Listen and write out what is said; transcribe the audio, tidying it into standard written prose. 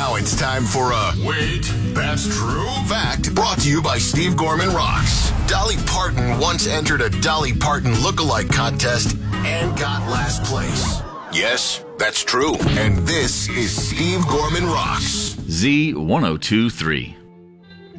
Now it's time for a Wait, That's True Fact, brought to you by Steve Gorman Rocks. Dolly Parton once entered a Dolly Parton lookalike contest and got last place. Yes, that's true. And this is Steve Gorman Rocks. Z1023.